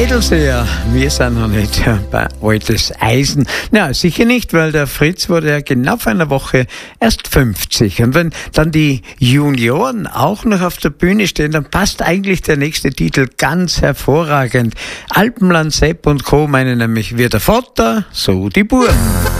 Edelseher, wir sind noch nicht bei altes Eisen. Na, sicher nicht, weil der Fritz wurde ja genau vor einer Woche erst 50. Und wenn dann die Junioren auch noch auf der Bühne stehen, dann passt eigentlich der nächste Titel ganz hervorragend. Alpenland, Sepp und Co. meinen nämlich, wie der Vater, so die Burm.